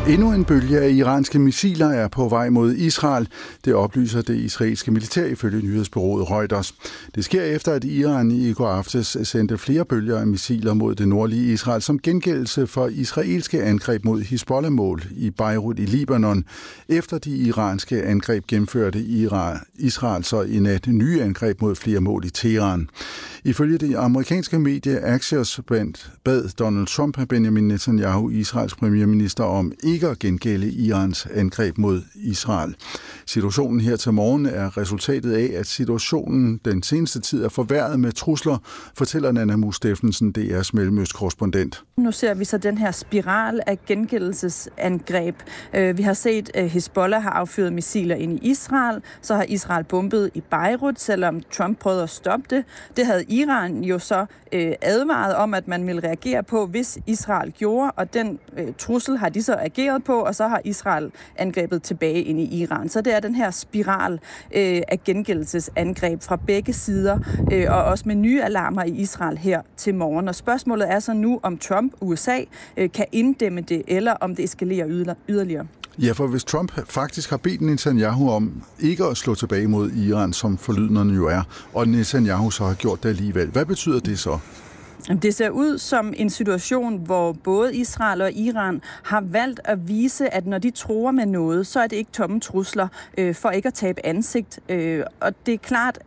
Endnu en bølge af iranske missiler er på vej mod Israel. Det oplyser det israelske militær ifølge nyhedsbureauet Reuters. Det sker efter, at Iran i går aftes sendte flere bølger af missiler mod det nordlige Israel som gengældelse for israelske angreb mod Hizbollah-mål i Beirut i Libanon. Efter de iranske angreb gennemførte Israel så i nat nye angreb mod flere mål i Teheran. Ifølge det amerikanske medie Axios bad Donald Trump Benjamin Netanyahu, Israels premierminister, om ikke at gengælde Irans angreb mod Israel. Situationen her til morgen er resultatet af, at situationen den seneste tid er forværret med trusler, fortæller Nana Mus Steffensen, DR's mellemøstkorrespondent. Nu ser vi så den her spiral af gengældelsesangreb. Vi har set, at Hizbollah har affyret missiler ind i Israel, så har Israel bombet i Beirut, selvom Trump prøvede at stoppe det. Det havde Iran jo så advaret om, at man ville reagere på, hvis Israel gjorde, og den trussel har de så ageret på, og så har Israel angrebet tilbage ind i Iran. Så det er den her spiral af gengældelsesangreb fra begge sider, og også med nye alarmer i Israel her til morgen. Og spørgsmålet er så nu, om Trump, USA, kan inddæmme det, eller om det eskalerer yderligere. Ja, for hvis Trump faktisk har bedt Netanyahu om ikke at slå tilbage mod Iran, som forlydenderne jo er, og Netanyahu så har gjort det alligevel, hvad betyder det så? Det ser ud som en situation, hvor både Israel og Iran har valgt at vise, at når de truer med noget, så er det ikke tomme trusler for ikke at tabe ansigt. Og det er klart,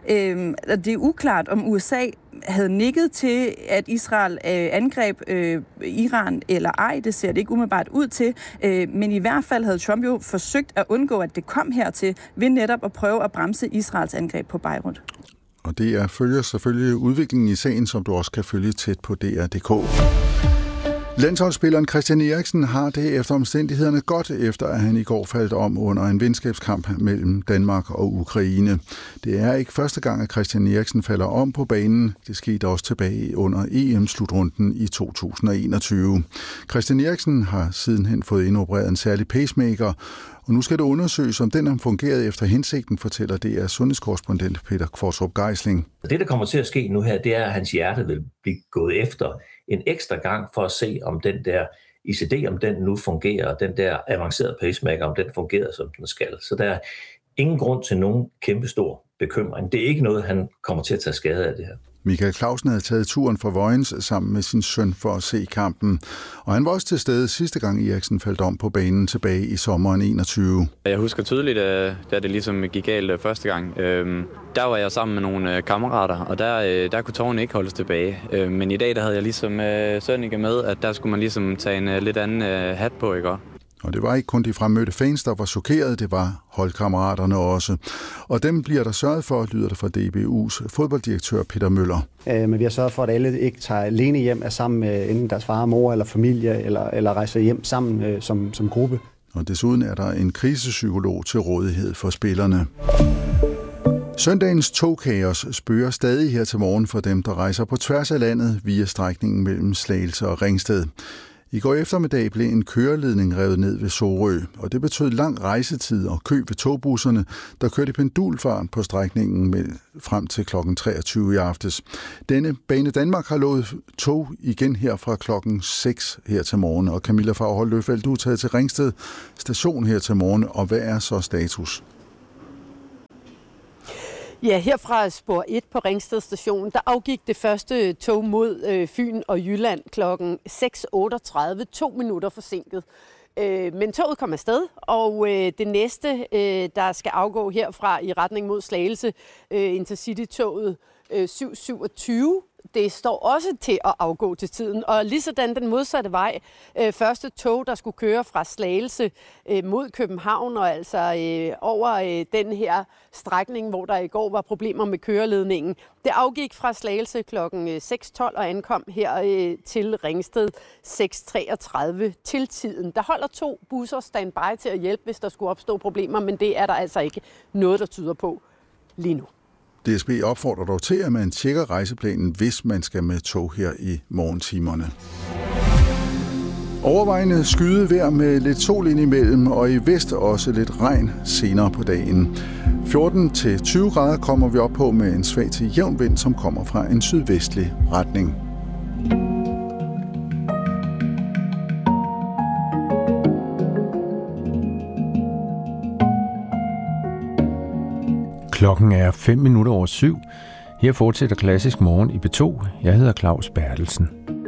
det er uklart, om USA havde nikket til, at Israel angreb Iran eller ej. Det ser det ikke umiddelbart ud til. Men i hvert fald havde Trump jo forsøgt at undgå, at det kom hertil, ved netop at prøve at bremse Israels angreb på Beirut. Og det følger selvfølgelig udviklingen i sagen, som du også kan følge tæt på DR.dk. Landsholdsspilleren Christian Eriksen har det efter omstændighederne godt, efter at han i går faldt om under en venskabskamp mellem Danmark og Ukraine. Det er ikke første gang, at Christian Eriksen falder om på banen. Det skete også tilbage under EM-slutrunden i 2021. Christian Eriksen har sidenhen fået indopereret en særlig pacemaker, og nu skal det undersøges, om den har fungeret efter hensigten, fortæller DR's sundhedskorrespondent Peter Kvartrup Geisling. Det, der kommer til at ske nu her, det er, at hans hjerte vil blive gået efter en ekstra gang for at se, om den der ICD, om den nu fungerer, og den der avancerede pacemaker, om den fungerer, som den skal. Så der er ingen grund til nogen kæmpestor bekymring. Det er ikke noget, han kommer til at tage skade af det her. Michael Clausen havde taget turen fra Vojens sammen med sin søn for at se kampen. Og han var også til stede sidste gang Eriksen faldt om på banen tilbage i sommeren 21. Jeg husker tydeligt, da det ligesom gik galt første gang. Der var jeg sammen med nogle kammerater, og der kunne tårerne ikke holdes tilbage. Men i dag der havde jeg ligesom Sønneke med, at der skulle man ligesom tage en lidt anden hat på, ikke? Og det var ikke kun de fremmødte fans, der var chokeret, det var holdkammeraterne også. Og dem bliver der sørget for, lyder det fra DBU's fodbolddirektør Peter Møller. Men vi har sørget for, at alle ikke tager alene hjem, er sammen med enten deres far, mor eller familie, eller rejser hjem sammen som gruppe. Og desuden er der en krisepsykolog til rådighed for spillerne. Søndagens togkaos spøger stadig her til morgen for dem, der rejser på tværs af landet via strækningen mellem Slagelse og Ringsted. I går eftermiddag blev en køreledning revet ned ved Sorø, og det betød lang rejsetid og kø ved togbusserne, der kørte i pendulfart på strækningen frem til kl. 23 i aftes. Denne Bane Danmark har lovet tog igen her fra klokken 6 her til morgen. Og Camilla Faghold Løffeldt, du er taget til Ringsted station her til morgen, og hvad er så status? Ja, herfra spor 1 på Ringsted station, der afgik det første tog mod Fyn og Jylland klokken 6.38, 2 minutter forsinket. Men toget kom afsted, og det næste, der skal afgå herfra i retning mod Slagelse, Intercity-toget 727, det står også til at afgå til tiden. Og lige sådan den modsatte vej, første tog, der skulle køre fra Slagelse mod København, og altså over den her strækning, hvor der i går var problemer med køreledningen. Det afgik fra Slagelse klokken 6.12 og ankom her til Ringsted 6.33 til tiden. Der holder 2 busser standby til at hjælpe, hvis der skulle opstå problemer, men det er der altså ikke noget, der tyder på lige nu. DSB opfordrer dog til, at man tjekker rejseplanen, hvis man skal med tog her i morgentimerne. Overvejende skydevejr med lidt sol indimellem, og i vest også lidt regn senere på dagen. 14-20 grader kommer vi op på med en svag til jævn vind, som kommer fra en sydvestlig retning. Klokken er 7:05. Her fortsætter Klassisk Morgen i B2. Jeg hedder Claus Bertelsen.